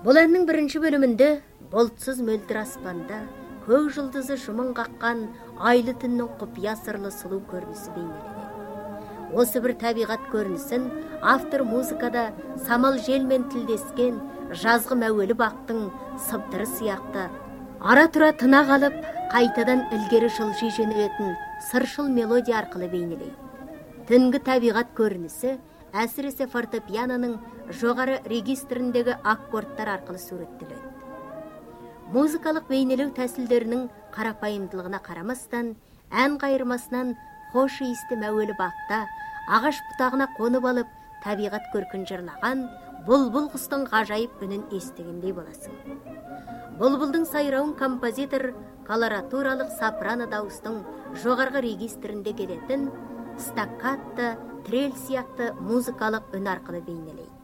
Бұл әннің бірінші бөлімінде болтсыз мөлдір аспанда көк жұлдызы жымың қаққан айлы түннің құпия сырлы сұлу көрінісі бейнеленеді. Осы бір табиғат көрінісін автор музыкада самал желмен тілдескен жазғы мәуелі бақтың сыбдыры сияқты ара-тұра тына қалып, қайтадан ілгері жылжи жөнелетін сыршыл мелодия арқылы бейнелейді. Түнгі табиғат көрінісі әсіресе фортепианоның жоғары регистріндегі аккордтар арқылы суреттеледі. Музыкалық бейнелеу тәсілдерінің қарапайымдылығына қарамастан, ән қайырмасынан хош иісті мәуелі бақта ағаш бұтағына қонып алып, табиғат көркін жырлаған бұлбұл құстың ғажайып үнін естігендей боласың. Бұлбұлдың сайрауын композитор колоратуралық сопрано дауыстың жоғарғы регистрінде келетін стаккатты, трель сияқты музыкалық үн арқылы бейнелейді.